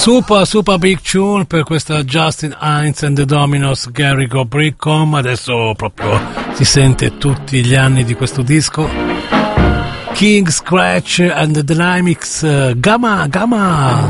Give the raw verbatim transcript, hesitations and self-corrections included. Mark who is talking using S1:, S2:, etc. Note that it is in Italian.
S1: Super, super big tune per questa Justin Hines and the Dominos Gary Go Brickom. Adesso proprio si sente tutti gli anni di questo disco. King Scratch and the Dynamics, uh, Gamma, Gamma.